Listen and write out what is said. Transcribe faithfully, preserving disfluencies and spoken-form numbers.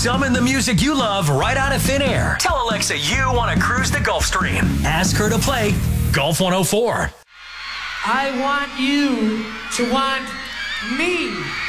Summon the music you love right out of thin air. Tell Alexa you want to cruise the Gulf Stream. Ask her to play Gulf one oh four. I want you to want me.